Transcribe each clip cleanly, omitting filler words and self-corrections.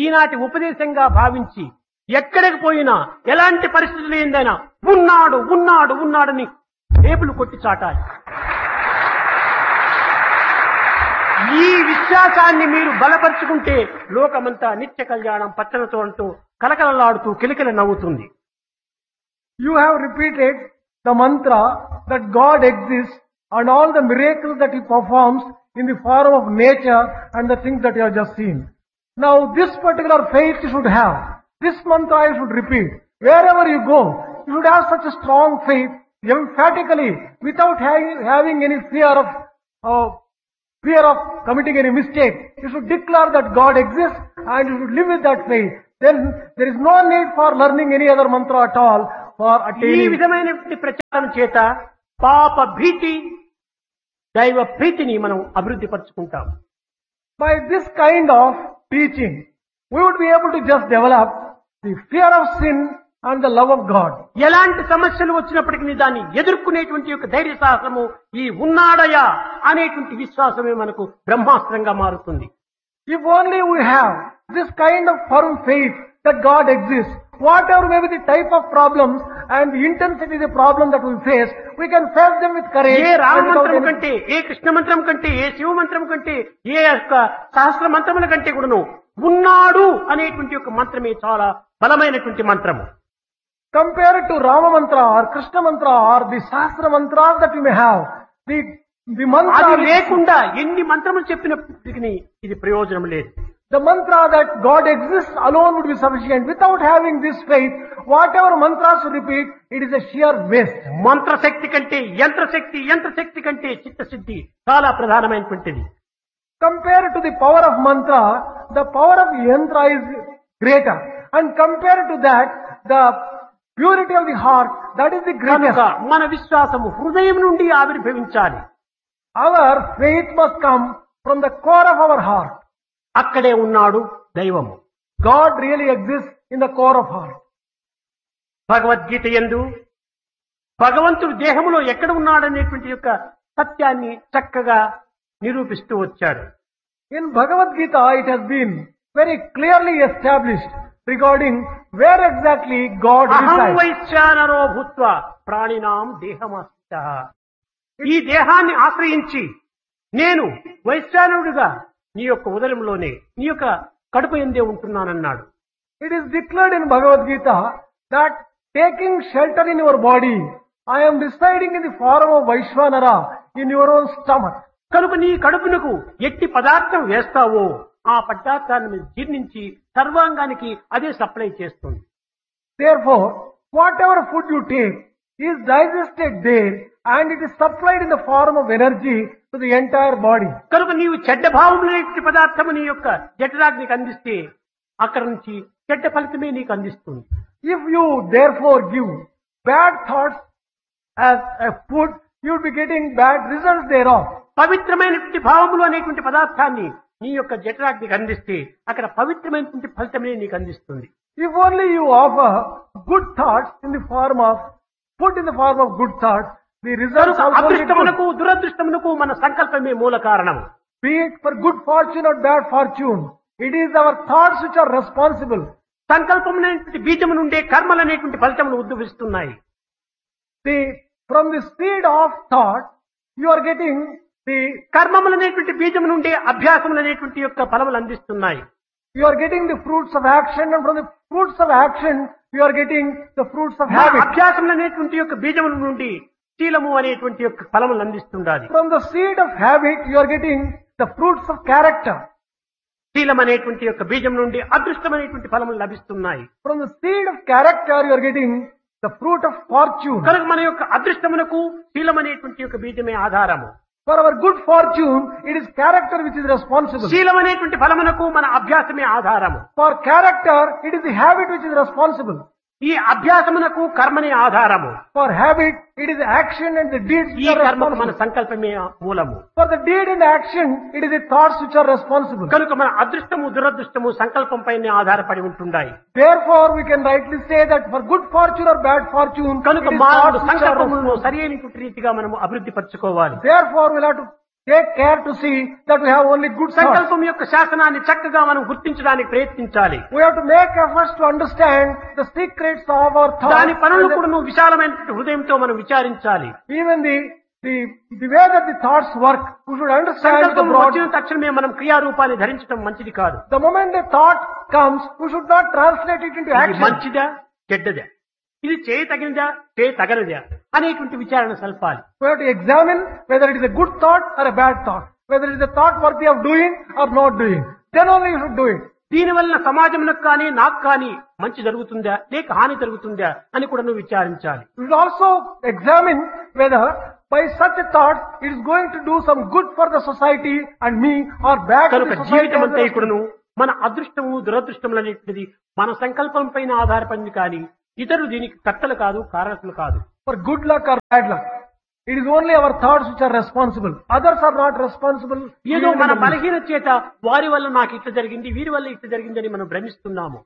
ఈనాటి ఉపదేశంగా భావించి ఎక్కడికి పోయినా ఎలాంటి పరిస్థితులు ఏందైనా ఉన్నాడు ఉన్నాడు ఉన్నాడని టేబుల్ కొట్టి చాటాలి. ఈ విశ్వాసాన్ని మీరు బలపరుచుకుంటే లోకమంతా నిత్య కళ్యాణం పచ్చనతో అంటూ కలకలలాడుతూ కిలకిల నవ్వుతుంది. You have repeated the mantra that God exists and all the miracles that He performs in the form of nature and the things that you have just seen. Now this particular faith you should have. This mantra you should repeat. Wherever you go, you should have such a strong faith, emphatically, without having any fear of committing any mistake. You should declare that God exists and you should live with that faith. Then there is no need for learning any other mantra at all for ఈ attaining. విధమైనటువంటి ప్రచారం చేత పాప భీతి దైవ ప్రీతిని మనం అభివృద్ధి పరుచుకుంటాం. By this kind of teaching, we would be able to just develop the fear of sin and the love of God. ఎలాంటి సమస్యలు వచ్చినప్పటికీ దాన్ని ఎదుర్కొనేటువంటి యొక్క ధైర్య సాహసము ఈ ఉన్నాడయా అనేటువంటి విశ్వాసమే మనకు బ్రహ్మాస్త్రంగా మారుతుంది. If only we have this kind of firm faith that God exists, whatever may be the type of problems and the intensity of the problem that we face them with courage. A Rama and without మంత్రం any- కంటే, ఏ కృష్ణ మంత్రం కంటే, ఏ శివ మంత్రం కంటే, ఏ యొక్క సహస్ర మంత్రముల కంటే కూడాను ఉన్నాడు అనేటువంటి యొక్క మంత్రమే చాలా బలమైనటువంటి మంత్రము. Compared to Rama mantra or Krishna mantra or the Sahasra mantras that you may have, the అది mantra లేకుండా ఎన్ని మంత్రములు చెప్పినప్పటికీ ఇది ప్రయోజనం లేదు. the mantra that God exists alone would be sufficient. Without having this faith, whatever mantras you repeat, it is a sheer waste. మంత్రశక్తి కంటే యంత్రశక్తి, యంత్రశక్తి కంటే చిత్తశుద్ధి చాలా ప్రధానమైనటువంటిది. Compared to the power of mantra, the power of yantra is greater. And compared to that, the purity of the heart, that is the కనుక greatest. మన విశ్వాసము హృదయం నుండి ఆవిర్భవించాలి. Our faith must come from the core of our heart. అక్కడే ఉన్నాడు దైవము. God really exists in the core of heart. Bhagavad Gita యందు భగవంతుడు దేహములో ఎక్కడ ఉన్నాడనేటువంటి యొక్క సత్యాన్ని చక్కగా నిరూపిస్తూ వచ్చాడు. In Bhagavad Gita, it has been very clearly established regarding where exactly God అహం resides. వైశ్వానరో భూత్వా ప్రాణినాం దేహమాశ్రితః. ఈ దేహాన్ని ఆశ్రయించి నేను వైశ్వానుడిగా నీ యొక్క ఉదరంలోనే, నీ యొక్క కడుపు ఎందే ఉంటున్నానన్నాడు. It is declared in Bhagavad Gita that taking shelter in your body, I am residing in the form of Vaishvanara in your own stomach. కనుక నీ కడుపునకు ఎట్టి పదార్థం వేస్తావో ఆ పదార్థాన్ని జీర్ణించి సర్వాంగానికి అదే సప్లై చేస్తుంది. Therefore, whatever food you take is digested there and it is supplied in the form of energy to the entire body. కనుక నీవు చెడ్డ భావములైన పదార్థము నీ యొక్క జఠరాగ్నికి అందిస్తే అక్కడి నుంచి చెడ్డ ఫలితమే నీకు అందిస్తుంది. If you therefore give bad thoughts as a food, you will be getting bad results thereof. పవిత్రమైనటువంటి భావములు అనేటువంటి పదార్థాన్ని నీ యొక్క జఠరాగ్నికి అందిస్తే అక్కడ పవిత్రమైనటువంటి ఫలితమే నీకు అందిస్తుంది. If only you offer good thoughts in the form of food in the form of good thoughts, the results కనుక also will be good. అదృష్టమునకు దురదృష్టమునకు మన సంకల్పమే మూల కారణం. Be it for good fortune or bad fortune, it is our thoughts which are responsible. సంకల్పమైనటువంటి బీజము నుండే కర్మలు అనేటువంటి ఫలితములు ఉద్భవిస్తున్నాయి. From the seed of thought, you are getting the కర్మములు అనేటువంటి బీజము నుండే అభ్యాసములు అనేటువంటి యొక్క ఫలములు అందిస్తున్నాయి. you are getting the fruits of action, and from the fruits of action, you are getting the fruits of ఆ habit. అభ్యాసములు అనేటువంటి యొక్క బీజముల నుండి శీలము అనేటువంటి యొక్క ఫలములు అందిస్తుండాలి. From the seed of habit, you are getting the fruits of character. శీలం అనేటువంటి యొక్క బీజం నుండి అదృష్టమైనటువంటి ఫలములు లభిస్తున్నాయి. From the seed of character, you are getting the fruit of fortune. కనుక మన యొక్క అదృష్టమునకు శీలం అనేటువంటి యొక్క బీజమే ఆధారము. For our good fortune, it is character which is responsible. శీలం అనేటువంటి ఫలమునకు మన అభ్యాసమే ఆధారము. For character, it is the habit which is responsible. ఈ అభ్యాసమునకు కర్మనే ఆధారము. For habit, it is action and the deeds ఈ which are కర్మకు మన responsible. సంకల్పమే మూలము. For the deed and action, it is the thoughts which are responsible. కనుక మన అదృష్టము దురదృష్టము సంకల్పం పైనే ఆధారపడి ఉంటున్నాయి. Therefore, we can rightly say that for good fortune or bad fortune, కనుక it is మానవుడు thoughts which are సంకల్పములను responsible. సరైనటువంటి రీతిగా మనం అభివృద్ధి పరచుకోవాలి. Therefore, we'll have to take care to see that we have only good thoughts. సంకల్పం యొక్క శాసనాన్ని చక్కగా మనం గుర్తించడానికి ప్రయత్నించాలి. We have to make efforts to understand the secrets of our దాని thoughts. పనులు కూడా నువ్వు విశాలమైన హృదయంతో మనం విచారించాలి. Even the way that the thoughts work, we should understand the సంకల్పం broad. వచ్చిన తక్షణమే మనం క్రియారూపాన్ని ధరించడం మంచిది కాదు. The moment a thought comes, we should not translate it into ఇది action. మంచిదా చెడ్డదా, ఇది చేయతగినదా చేయతగనదా అనేటువంటి విచారణ సల్పాలి. We have to examine whether it is a good thought or a bad thought, whether it is a thought worthy of doing or not doing. Then only you should do it. దీనివల్ల సమాజంలోకి కానీ నాకు కానీ మంచి జరుగుతుందా లేక హాని జరుగుతుందా అని కూడా నువ్వు విచారించాలి. You should also examine whether by such a thought it is going to do some good for the society and me or bad to కనుక the society. జీవితం అంతా as well. ఇప్పుడును మన అదృష్టము దురదృష్టములు అనేటువంటిది మన సంకల్పం పైన ఆధారపడింది కానీ ఇతరులు దీనికి కర్తలు కాదు కారకులు కాదు. For good luck or bad luck, it is only our thoughts which are responsible. Others are not responsible. ఏదో even మన in the- బలహీన చేత వారి వల్ల నాకు ఇట్లా జరిగింది వీరి వల్ల ఇట్లా జరిగిందని మనం భ్రమిస్తున్నాము.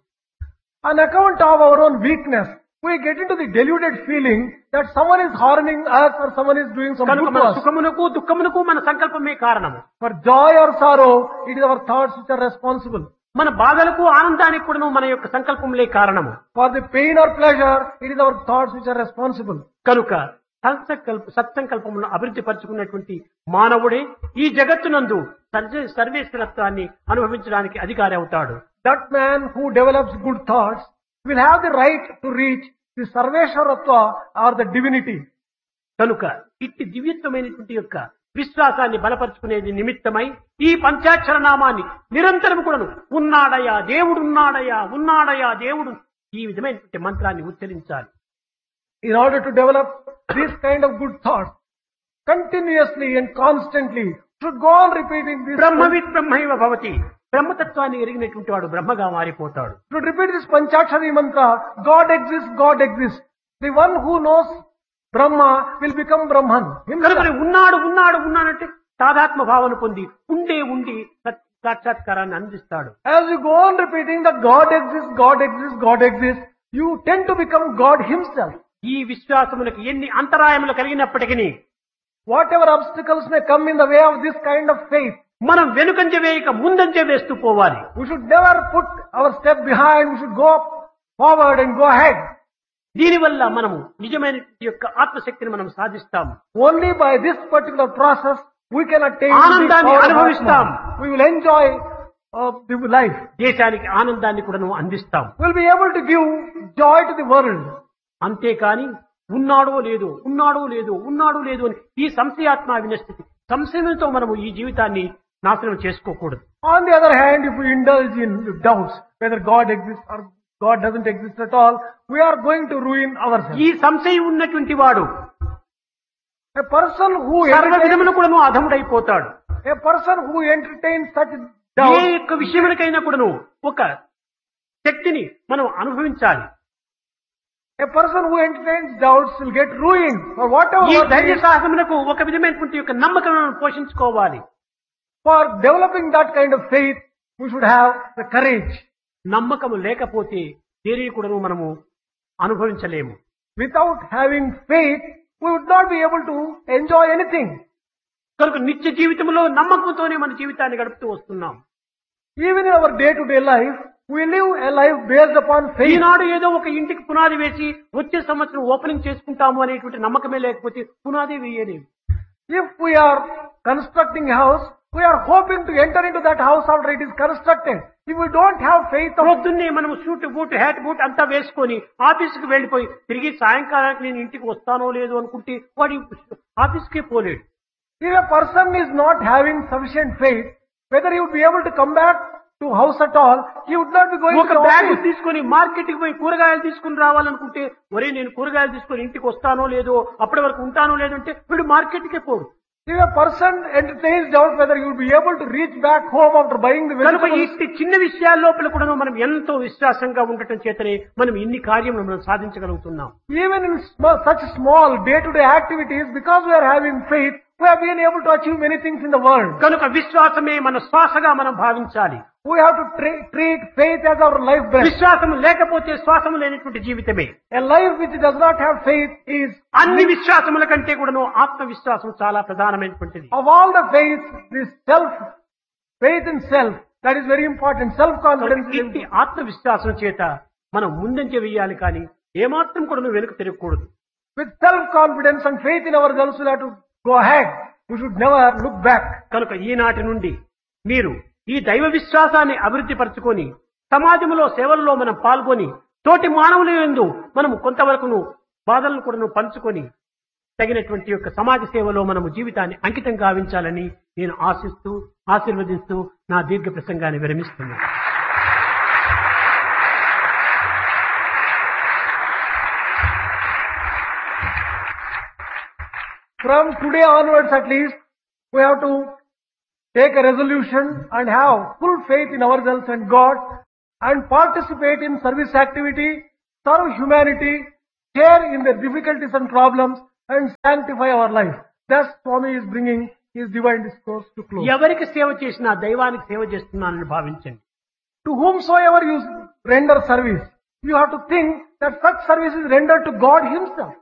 On account of our own weakness, we get into the deluded feeling that someone is harming us or someone is doing some కనుక good మన to us. సుఖమునకు దుఃఖమునకు మన సంకల్పమే కారణము. For joy or sorrow, it is our thoughts which are responsible. మన బాధలకు ఆనందానికి కూడా మన యొక్క సంకల్పములే కారణము. For the pain or pleasure, it is our thoughts which are responsible. కనుక సత్సంకల్పములను అభివృద్ధి పరుచుకున్నటువంటి మానవుడే ఈ జగత్తునందు సర్వేశ్వరత్వాన్ని అనుభవించడానికి అధికారి అవుతాడు. That man who develops good thoughts will have the right to reach the Sarveshwaratva or the divinity. కనుక ఇట్టి దివ్యత్వమైనటువంటి యొక్క విశ్వాసాన్ని బలపరుచుకునేది నిమిత్తమై ఈ పంచాక్షర నామాన్ని నిరంతరం కూడాను ఉన్నాడయా దేవుడున్నాడయా ఉన్నాడయా దేవుడు ఈ విధమైనటువంటి మంత్రాన్ని ఉచ్చరించాలి. In order to develop this kind of good thoughts, continuously and constantly should go on repeating this. బ్రహ్మవిత్ బ్రహ్మైవ భవతి, బ్రహ్మతత్వాన్ని ఎరిగినటువంటి వాడు బ్రహ్మగా మారిపోతాడు. Should repeat this Panchakshari mantra, God exists, God exists. The one who knows Brahma will become Brahman himself. కనుక ఉన్నాడు ఉన్నాడు ఉన్నాడంటే తాదాత్మ భావన పొంది ఉండే ఉండి సాక్షాత్కారాన్ని అందిస్తాడు. As you go on repeating that God exists, God exists, God exists, you tend to become God himself. ఈ విశ్వాసములకు ఎన్ని అంతరాయములు కలిగినప్పటికీ Whatever obstacles may come in the way of this kind of faith, మనం వెనుకంజ వేయక ముందంజ వేస్తూ పోవాలి. we should never put our step behind, we should go forward and go ahead. దీనివల్ల మనము నిజమైన యొక్క ఆత్మశక్తిని మనం సాధిస్తాము. Only by this particular process we can attain ఆనందాన్ని the power of అనుభవిస్తాం. Atma. We will enjoy the life. దేశానికి ఆనందాన్ని కూడా అందిస్తాం. We will be able to give joy to the world. అంతేకాని ఉన్నాడో లేదో ఉన్నాడో లేదో ఉన్నాడో లేదో అని ఈ సంశయాత్మ వినస్థితి సంశయంతో మనము ఈ జీవితాన్ని నాశనం చేసుకోకూడదు. On the other hand, if we indulge in doubts whether God exists or God doesn't exist at all, we are going to ruin ourselves. ఈ సంశయం ఉన్నటువంటి వాడు A person who సర్వ entertains, విధమును కూడాను అధముడైపోతాడు. a person who entertains such A doubts, యొక్క విషయములకైనా కూడాను ఒక శక్తిని మనం అనుభవించాలి. a person who entertains doubts will get ruined for whatever. ఈ work he ధైర్య is. సాహసములకు ఒక విధమైనటువంటి యొక్క నమ్మకం పోషించుకోవాలి. For developing that kind of faith, we should have the courage. నమ్మకము లేకపోతే దేనిని కూడాను మనము అనుభవించలేము. Without having faith, we would not be able to enjoy anything. కనుక నిత్య జీవితంలో నమ్మకంతోనే మన జీవితాన్ని గడుపుతూ వస్తున్నాం. Even in our day-to-day life, we live a life based upon faith. ఈనాడు ఏదో ఒక ఇంటికి పునాది వేసి వచ్చే సంవత్సరం ఓపెనింగ్ చేసుకుంటాము అనేటువంటి నమ్మకమే లేకపోతే పునాది వేయలేము. If we are constructing a house, we are hoping to enter into that house after it is constructed. If we don't have faith of పొద్దున్నే మనం షూట్ బూట్ హ్యాట్ బూట్ అంతా వేసుకొని ఆఫీస్కి వెళ్లిపోయి తిరిగి సాయంకాలానికి నేను ఇంటికి వస్తానో లేదో అనుకుంటే వాడి ఆఫీస్కే పోలేడు. if a person is not having sufficient faith, whether he would be able to come back to house at all, he would not be going ఒక to the బ్యాగ్ office. తీసుకొని మార్కెట్ కి పోయి కూరగాయలు తీసుకుని రావాలనుకుంటే ఒరే నేను కూరగాయలు తీసుకొని ఇంటికి వస్తానో లేదో అప్పటి వరకు ఉంటానో లేదో అంటే వీడు మార్కెట్ కే పోడు. If a person entertains doubt whether he would be able to reach back home after buying the కనుక vegetables, ఈ చిన్న విషయాల లోపల కూడా మనం ఎంతో విశ్వాసంగా ఉండటం చేతనే మనం ఇన్ని కార్యములు మనం సాధించగలుగుతున్నాం. even in such small day-to-day activities, because we are having faith, We have been able to achieve many things in the world. కనుక విశ్వాసమే మన శ్వాసగా మనం భావించాలి. We have to treat faith as our life breath. విశ్వాసం లేకపోతే శ్వాసము లేనటువంటి జీవితమే. A life which does not have faith is, అన్ని విశ్వాసముల కంటే కూడాను ఆత్మవిశ్వాసం చాలా ప్రధానమైనటువంటిది. of all the faith, this faith in self, that is very important. Self-confidence is ఇంటి ఆత్మవిశ్వాసం చేత మనం ముందంజ వేయాలి కానీ ఏమాత్రం కూడా వెనుక తిరగకూడదు. with self-confidence and faith in ourselves, we have to go ahead. We should never look back. కనుక ఈనాటి నుండి మీరు ఈ దైవ విశ్వాసాన్ని అభివృద్ధి పరచుకొని సమాజంలో సేవల్లో మనం పాల్గొని తోటి మానవుల యందు మనం కొంతవరకును బాధలను కూడా పంచుకొని తగినటువంటి యొక్క సమాజ సేవలో మనము జీవితాన్ని అంకితం గావించాలని నేను ఆశిస్తూ ఆశీర్వదిస్తూ నా దీర్ఘ ప్రసంగాన్ని విరమిస్తున్నాను. From today onwards at least, we have to take a resolution and have full faith in ourselves and God and participate in service activity, serve humanity, share in their difficulties and problems and sanctify our life. Thus Swami is bringing his divine discourse to close. ఎవరికి సేవ చేసినా దైవానికి సేవ చేస్తున్నానని భావించండి. To whomsoever you render service, you have to think that such service is rendered to God himself.